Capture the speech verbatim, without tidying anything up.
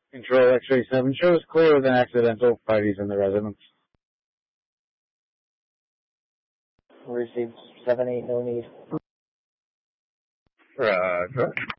Control X-ray seven shows clear with an accidental parties in the residence. Received seven eight, no need. Roger.